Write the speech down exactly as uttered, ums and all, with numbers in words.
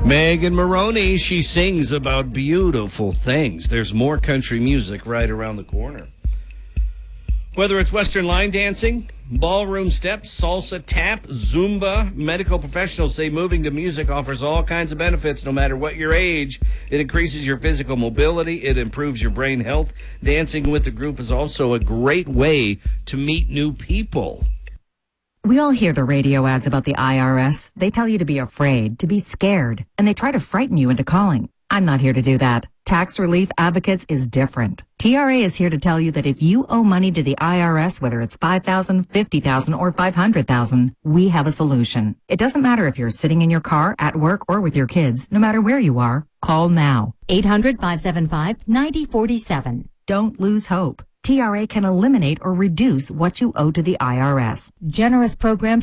Megan Maroney, she sings about beautiful things. There's more country music right around the corner. Whether it's Western line dancing, ballroom steps, salsa, tap, Zumba, medical professionals say moving to music offers all kinds of benefits no matter what your age. It increases your physical mobility. It improves your brain health. Dancing with the group is also a great way to meet new people. We all hear the radio ads about the I R S. They tell you to be afraid, to be scared, and they try to frighten you into calling. I'm not here to do that. Tax Relief Advocates is different. T R A is here to tell you that if you owe money to the I R S, whether it's five thousand dollars, fifty thousand dollars, or five hundred thousand dollars, we have a solution. It doesn't matter if you're sitting in your car, at work, or with your kids. No matter where you are, call now. eight hundred, five seven five, nine zero four seven. Don't lose hope. T R A can eliminate or reduce what you owe to the I R S. Generous programs